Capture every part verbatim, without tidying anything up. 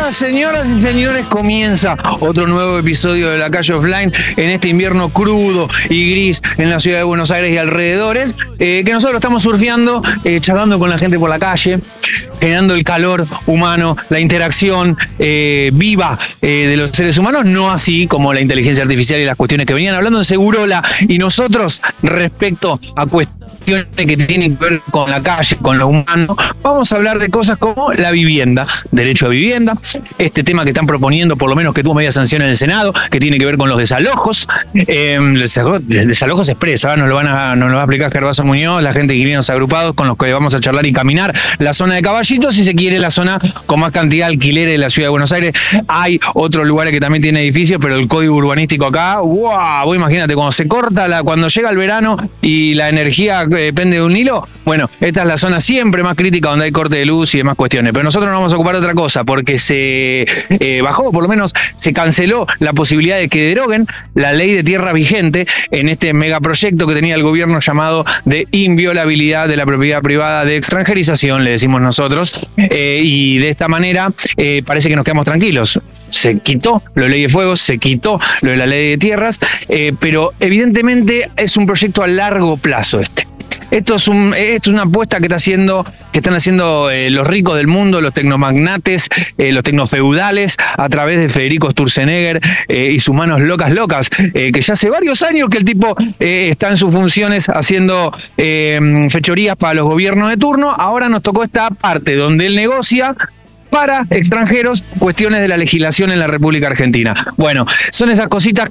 días, señoras y señores. Comienza otro nuevo episodio de La Calle Offline en este invierno crudo y gris en la ciudad de Buenos Aires y alrededores, eh, que nosotros estamos surfeando, eh, charlando con la gente por la calle, generando el calor humano, la interacción eh, viva eh, de los seres humanos, no así como la inteligencia artificial y las cuestiones que venían hablando en Segurola y nosotros respecto a cuestiones que tienen que ver con la calle, con lo humano. Vamos a hablar de cosas como la vivienda, derecho a vivienda, este tema que están proponiendo, por lo menos que tuvo media sanción en el Senado, que tiene que ver con los desalojos, eh, desalojos expresos, ¿eh? nos lo van a, nos lo va a explicar Gervaso Muñoz, la gente de inquilinos agrupados con los que vamos a charlar y caminar la zona de Caballito, si se quiere la zona con más cantidad de alquileres de la ciudad de Buenos Aires. Hay otros lugares que también tienen edificios, pero el código urbanístico acá, wow, vos imagínate, cuando se corta, la, cuando llega el verano y la energía depende de un hilo, bueno, esta es la zona siempre más crítica donde hay corte de luz y demás cuestiones, pero nosotros nos vamos a ocupar de otra cosa, porque se eh, bajó, por lo menos se canceló la posibilidad de que deroguen la ley de tierra vigente en este megaproyecto que tenía el gobierno llamado de inviolabilidad de la propiedad privada, de extranjerización, le decimos nosotros, eh, y de esta manera eh, parece que nos quedamos tranquilos. Se quitó lo de ley de fuego, se quitó lo de la ley de tierras, eh, pero evidentemente es un proyecto a largo plazo este. Esto es, un, esto es una apuesta que, está haciendo, que están haciendo eh, los ricos del mundo, los tecnomagnates, eh, los tecnofeudales, a través de Federico Sturzenegger eh, y sus manos locas locas, eh, que ya hace varios años que el tipo eh, está en sus funciones haciendo eh, fechorías para los gobiernos de turno. Ahora nos tocó esta parte donde él negocia para extranjeros cuestiones de la legislación en la República Argentina. Bueno, son esas cositas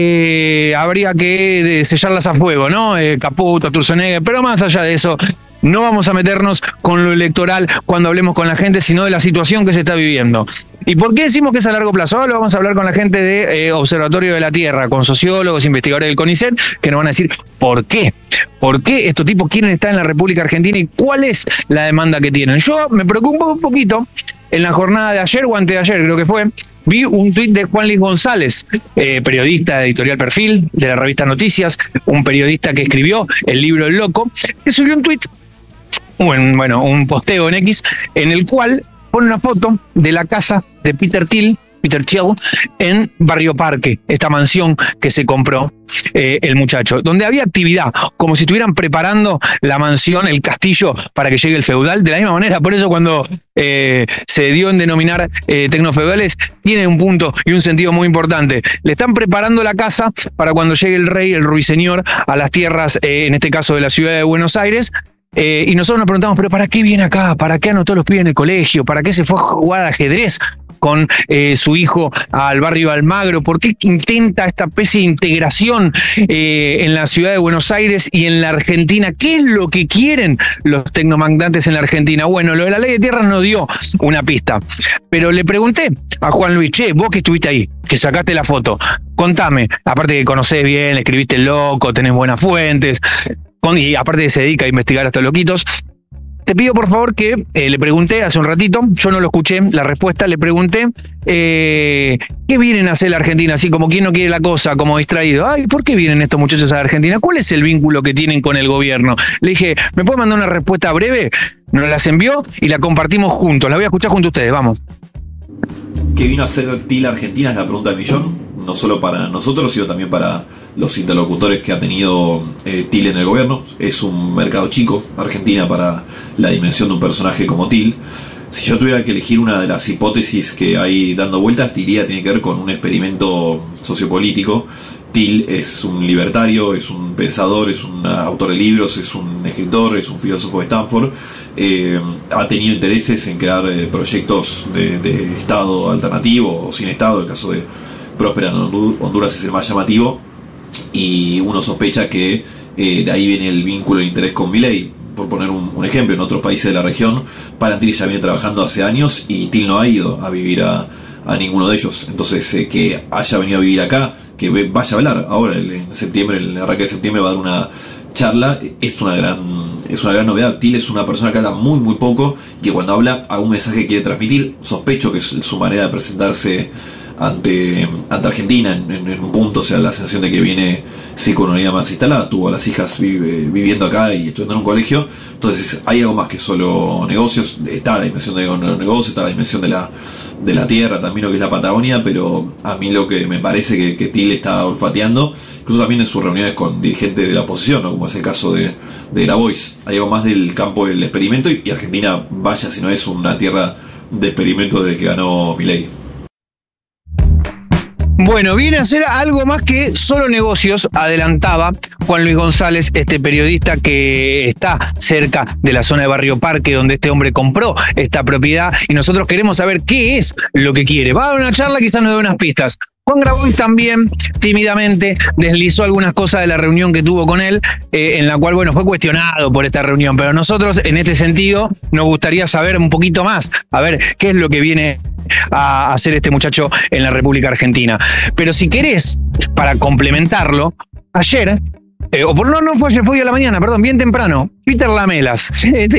que eh, habría que eh, sellarlas a fuego, ¿no? Eh, Caputo, Sturzenegger, pero más allá de eso, no vamos a meternos con lo electoral cuando hablemos con la gente, sino de la situación que se está viviendo. ¿Y por qué decimos que es a largo plazo? Ahora vamos a hablar con la gente de eh, Observatorio de la Tierra, con sociólogos, investigadores del CONICET, que nos van a decir por qué. ¿Por qué estos tipos quieren estar en la República Argentina y cuál es la demanda que tienen? Yo me preocupo un poquito. En la jornada de ayer o antes de ayer, creo que fue, vi un tuit de Juan Luis González, eh, periodista de Editorial Perfil, de la revista Noticias, un periodista que escribió el libro El Loco, que subió un tuit, un, bueno, un posteo en X, en el cual pone una foto de la casa de Peter Thiel, Peter Thiel, en Barrio Parque, esta mansión que se compró eh, el muchacho, donde había actividad, como si estuvieran preparando la mansión, el castillo, para que llegue el feudal, de la misma manera. Por eso cuando eh, se dio en denominar eh, tecnofeudales, tiene un punto y un sentido muy importante. Le están preparando la casa para cuando llegue el rey, el ruiseñor, a las tierras, eh, en este caso de la ciudad de Buenos Aires. Eh, y nosotros nos preguntamos, ¿pero para qué viene acá? ¿Para qué anotó los pibes en el colegio? ¿Para qué se fue a jugar al ajedrez con eh, su hijo al barrio Almagro? ¿Por qué intenta esta especie de integración eh, en la ciudad de Buenos Aires y en la Argentina? ¿Qué es lo que quieren los tecnomagnates en la Argentina? Bueno, lo de la ley de tierras nos dio una pista, pero le pregunté a Juan Luis, che, vos que estuviste ahí, que sacaste la foto, contame, aparte que conocés bien, escribiste El Loco, tenés buenas fuentes, con, y aparte que se dedica a investigar a estos loquitos, te pido por favor que eh, le pregunté hace un ratito, yo no lo escuché, la respuesta, le pregunté eh, ¿qué vienen a hacer la Argentina? Así como quien no quiere la cosa, como distraído. Ay, ¿por qué vienen estos muchachos a la Argentina? ¿Cuál es el vínculo que tienen con el gobierno? Le dije, ¿me puede mandar una respuesta breve? Nos las envió y la compartimos juntos, la voy a escuchar junto a ustedes, vamos. ¿Qué vino a hacer Thiel Argentina? Es la pregunta del millón, no solo para nosotros, sino también para los interlocutores que ha tenido eh, Thiel en el gobierno. Es un mercado chico, Argentina, para la dimensión de un personaje como Thiel. Si yo tuviera que elegir una de las hipótesis que hay dando vueltas, diría tiene que ver con un experimento sociopolítico. Thiel es un libertario, es un pensador, es un autor de libros, es un escritor, es un filósofo de Stanford. Eh, ha tenido intereses en crear eh, proyectos de, de Estado alternativo o sin Estado. El caso de Próspera en Honduras es el más llamativo, y uno sospecha que eh, de ahí viene el vínculo de interés con Milei. Por poner un, un ejemplo, en otros países de la región, Palantir ya viene trabajando hace años y Thiel no ha ido a vivir a, a ninguno de ellos. Entonces, eh, que haya venido a vivir acá, que vaya a hablar ahora en septiembre, en el arranque de septiembre va a dar una charla, es una gran es una gran novedad. Thiel es una persona que habla muy muy poco, y que cuando habla a un mensaje que quiere transmitir. Sospecho que es su manera de presentarse ante, ante Argentina en, en, en un punto, o sea, la sensación de que viene sí con una vida más instalada, tuvo a las hijas vive, viviendo acá y estudiando en un colegio. Entonces hay algo más que solo negocios. Está la dimensión de los negocios, está la dimensión de la, de la tierra, también lo que es la Patagonia, pero a mí lo que me parece que, que Till está olfateando, incluso también en sus reuniones con dirigentes de la oposición, ¿no? Como es el caso de, de La Voice, hay algo más del campo del experimento, y, y Argentina, vaya si no es una tierra de experimento desde que ganó Milei. Bueno, viene a ser algo más que solo negocios, adelantaba Juan Luis González, este periodista que está cerca de la zona de Barrio Parque, donde este hombre compró esta propiedad, y nosotros queremos saber qué es lo que quiere. Va a dar una charla, quizás nos dé unas pistas. Juan Grabois también tímidamente deslizó algunas cosas de la reunión que tuvo con él, eh, en la cual, bueno, fue cuestionado por esta reunión, pero nosotros en este sentido nos gustaría saber un poquito más, a ver qué es lo que viene a hacer este muchacho en la República Argentina. Pero si querés, para complementarlo, ayer, eh, o por no, no fue ayer, fue hoy a la mañana, perdón, bien temprano, Peter Lamelas,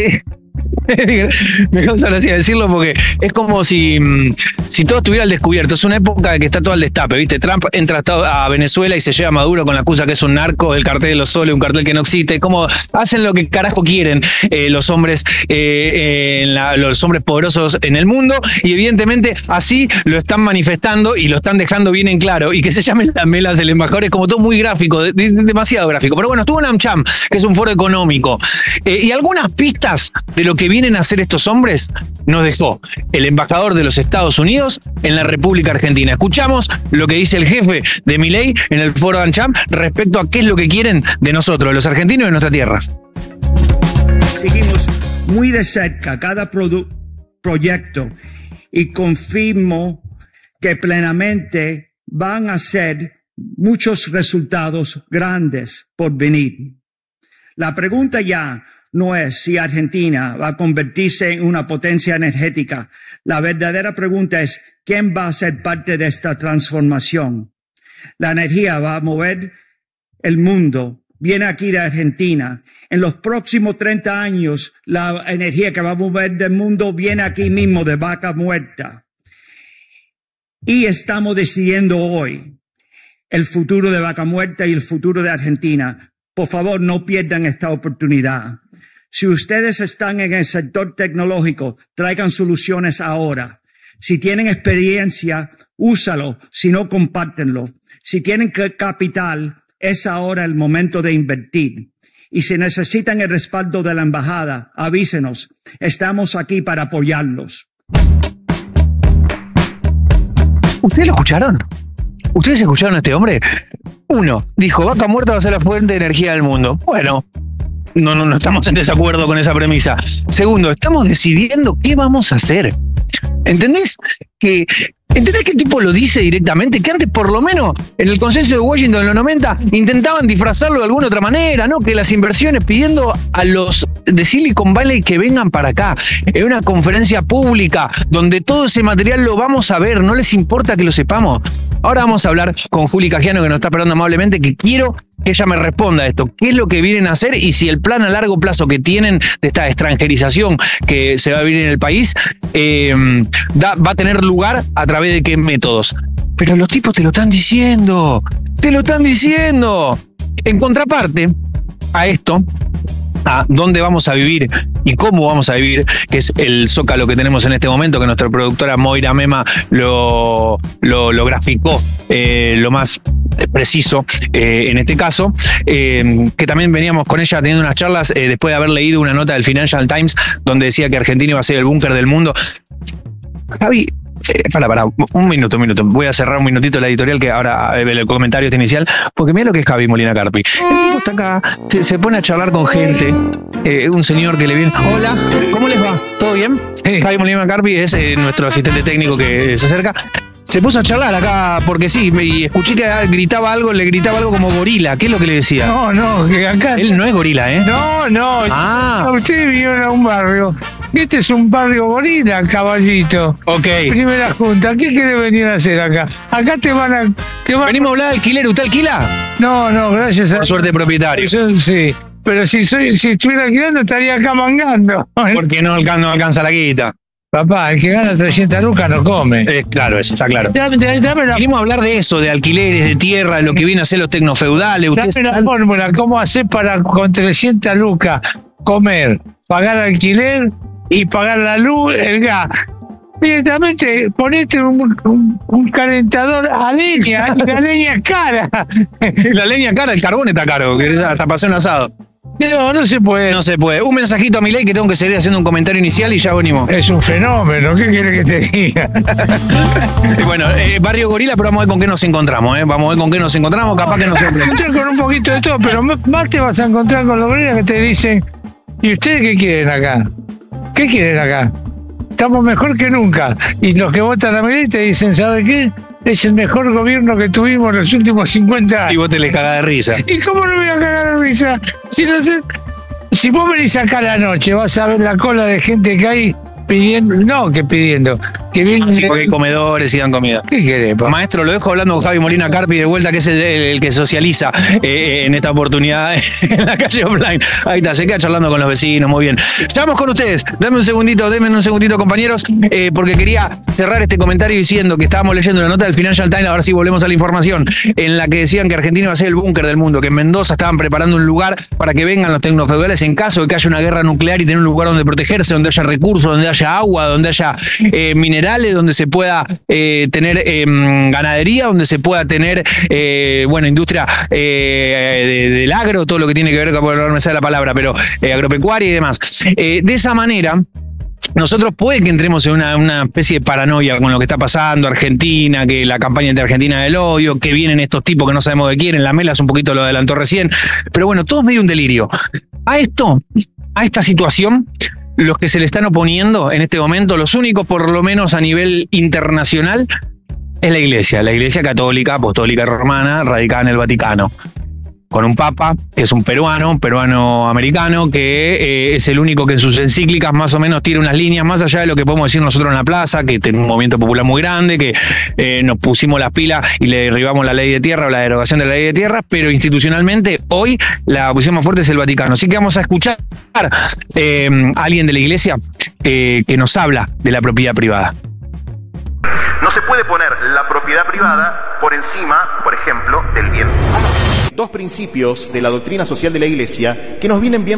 me causa gracia decirlo porque es como si, si todo estuviera al descubierto. Es una época de que está todo al destape, ¿viste? Trump entra a Venezuela y se lleva a Maduro con la excusa que es un narco, el cartel de los soles, un cartel que no existe. Como hacen lo que carajo quieren eh, los hombres eh, en la, los hombres poderosos en el mundo, y evidentemente así lo están manifestando y lo están dejando bien en claro. Y que se llame Lamelas el embajador es como todo muy gráfico, de, de, demasiado gráfico. Pero bueno, estuvo en AmCham, que es un foro económico, eh, y algunas pistas de lo que vienen a hacer estos hombres nos dejó el embajador de los Estados Unidos en la República Argentina. Escuchamos lo que dice el jefe de Milei en el foro de AmCham respecto a qué es lo que quieren de nosotros, de los argentinos y de nuestra tierra. Seguimos muy de cerca cada produ- proyecto y confirmo que plenamente van a ser muchos resultados grandes por venir. La pregunta ya no es si Argentina va a convertirse en una potencia energética. La verdadera pregunta es quién va a ser parte de esta transformación. La energía va a mover el mundo. Viene aquí de Argentina. En los próximos treinta años, la energía que va a mover del mundo viene aquí mismo de Vaca Muerta. Y estamos decidiendo hoy el futuro de Vaca Muerta y el futuro de Argentina. Por favor, no pierdan esta oportunidad. Si ustedes están en el sector tecnológico, traigan soluciones ahora. Si tienen experiencia, úsalo. Si no, compártenlo. Si tienen capital, es ahora el momento de invertir. Y si necesitan el respaldo de la embajada, avísenos. Estamos aquí para apoyarlos. ¿Ustedes lo escucharon? ¿Ustedes escucharon a este hombre? Uno, dijo, Vaca Muerta va a ser la fuente de energía del mundo. Bueno, no, no, no estamos en desacuerdo con esa premisa. Segundo, estamos decidiendo qué vamos a hacer. ¿Entendés? Que, ¿Entendés que el tipo lo dice directamente? Que antes, por lo menos, en el consenso de Washington en los noventa, intentaban disfrazarlo de alguna otra manera, ¿no? Que las inversiones, pidiendo a los de Silicon Valley que vengan para acá, en una conferencia pública, donde todo ese material lo vamos a ver, no les importa que lo sepamos. Ahora vamos a hablar con Juli Cajiano, que nos está esperando amablemente, que quiero que ella me responda a esto. ¿Qué es lo que vienen a hacer? Y si el plan a largo plazo que tienen de esta extranjerización que se va a vivir en el país eh, da, va a tener lugar a través de qué métodos. Pero los tipos te lo están diciendo. Te lo están diciendo. En contraparte a esto, a dónde vamos a vivir y cómo vamos a vivir, que es el zócalo que tenemos en este momento, que nuestra productora Moira Mema lo, lo, lo graficó eh, lo más preciso eh, en este caso, eh, que también veníamos con ella teniendo unas charlas eh, después de haber leído una nota del Financial Times donde decía que Argentina iba a ser el búnker del mundo. Javi, Eh, para, para, un minuto, un minuto. Voy a cerrar un minutito la editorial, que ahora eh, el comentario este inicial, porque mira lo que es Javi Molina Carpi. El tipo está acá, se, se pone a charlar con gente, eh, un señor que le viene. Hola, ¿cómo les va? ¿Todo bien? Eh, Javi Molina Carpi es eh, nuestro asistente técnico que se acerca. Se puso a charlar acá porque sí, y escuché que gritaba algo, le gritaba algo como gorila. ¿Qué es lo que le decía? No, no, que acá... Él no es gorila, ¿eh? No, no. Ah. Ustedes vinieron a un barrio. Este es un barrio gorila, caballito. Ok. Primera junta. ¿Qué quiere venir a hacer acá? Acá te van a... Te van... Venimos a hablar de alquiler. ¿Usted alquila? No, no, gracias a... Por suerte propietario. Yo, sí. Pero si soy, si estuviera alquilando estaría acá mangando. Porque no alcanza, no alcanza la guita. Papá, el que gana trescientas lucas no come. Eh, claro, eso está claro. Dame, dame, dame la, Queremos hablar de eso, de alquileres, de tierra, de lo que viene a ser los tecnofeudales. Ustedes dame la están- fórmula, ¿cómo hacer para con trescientas lucas comer, pagar alquiler y pagar la luz, el gas? Directamente ponete un, un, un calentador a leña, y la leña es cara. La leña cara, el carbón está caro, que hasta pasé un asado. No, no se puede. No se puede. Un mensajito a Milei que tengo que seguir haciendo un comentario inicial y ya venimos. Es un fenómeno, ¿qué quiere que te diga? Eh, bueno, eh, Barrio Gorila, pero vamos a ver con qué nos encontramos, ¿eh? Vamos a ver con qué nos encontramos, capaz que nos Te vas a encontrar con un poquito de todo, pero más te vas a encontrar con los gorilas que te dicen, ¿y ustedes qué quieren acá? ¿Qué quieren acá? Estamos mejor que nunca. Y los que votan a Milei te dicen, ¿sabe qué? Es el mejor gobierno que tuvimos en los últimos cincuenta Y años. vos te le cagás de risa. ¿Y cómo no voy a cagar de risa? Si, no sé, si vos venís acá a la noche, vas a ver la cola de gente que hay pidiendo, no, que pidiendo, que vienen... Así porque hay comedores y dan comida. ¿Qué querés, pa? Maestro, lo dejo hablando con Javi Molina Carpi de vuelta, que es el, el que socializa eh, en esta oportunidad en la calle offline. Ahí está, se queda charlando con los vecinos, muy bien. Estamos con ustedes. Dame un segundito, denme un segundito, compañeros, eh, porque quería cerrar este comentario diciendo que estábamos leyendo una nota del Financial Times, a ver si volvemos a la información, en la que decían que Argentina iba a ser el búnker del mundo, que en Mendoza estaban preparando un lugar para que vengan los tecnofeudales en caso de que haya una guerra nuclear y tener un lugar donde protegerse, donde haya recursos, donde haya agua, donde haya eh, minerales, donde se pueda eh, tener eh, ganadería, donde se pueda tener eh, bueno, industria eh, de, del agro, todo lo que tiene que ver con, no me sale la palabra, pero eh, agropecuaria y demás. Eh, de esa manera, nosotros puede que entremos en una, una especie de paranoia con lo que está pasando, Argentina, que la campaña de Argentina del odio, que vienen estos tipos que no sabemos qué quieren, la Melas un poquito lo adelantó recién, pero bueno, todo es medio un delirio. A esto, a esta situación, los que se le están oponiendo en este momento, los únicos por lo menos a nivel internacional, es la Iglesia, la Iglesia católica, apostólica romana, radicada en el Vaticano, con un papa, que es un peruano, peruano-americano, que eh, es el único que en sus encíclicas más o menos tira unas líneas, más allá de lo que podemos decir nosotros en la plaza, que tiene un movimiento popular muy grande, que eh, nos pusimos las pilas y le derribamos la ley de tierra o la derogación de la ley de tierra, pero institucionalmente hoy la posición más fuerte es el Vaticano. Así que vamos a escuchar eh, a alguien de la Iglesia eh, que nos habla de la propiedad privada. No se puede poner la propiedad privada por encima, por ejemplo, del bien común. Dos principios de la doctrina social de la Iglesia que nos vienen bien